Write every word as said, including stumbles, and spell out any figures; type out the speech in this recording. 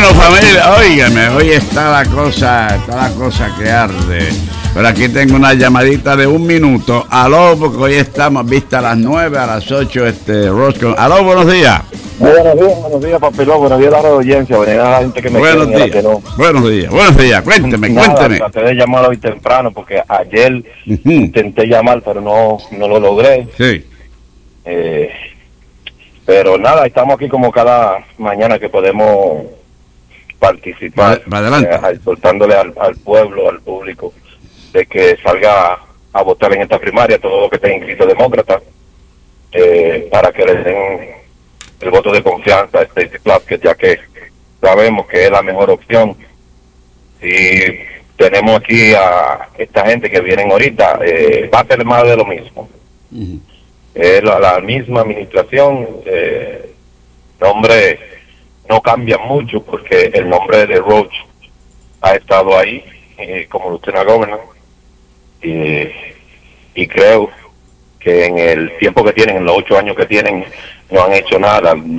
familia, óigame, hoy está la cosa, está la cosa que arde. Pero aquí tengo una llamadita de un minuto. Aló, porque hoy estamos, vista a las nueve, a las ocho, este, Roscoe. Aló, buenos días. Buenos días, buenos días, papelón, buenos días a la audiencia, buenos días a la gente que me buenos quiere, días, que no. buenos días, buenos días, cuénteme, Nada, cuénteme. Traté de llamar hoy temprano porque ayer Uh-huh. intenté llamar, pero no, no lo logré. Sí. Eh, pero nada, estamos aquí como cada mañana que podemos participar, Va- va adelante. eh, exhortándole al, al pueblo, al público, de que salga a votar en esta primaria, todo lo que esté inscrito demócrata, eh, para que le den el voto de confianza a Stacey Plaskett, ya que sabemos que es la mejor opción. Y tenemos aquí a esta gente que vienen ahorita, eh, va a ser más de lo mismo. Uh-huh. Eh, la, la misma administración, eh, nombre no cambia mucho porque el nombre de Roach ha estado ahí eh, como lieutenant governor, y, y creo que en el tiempo que tienen, en los ocho años que tienen, no han hecho nada.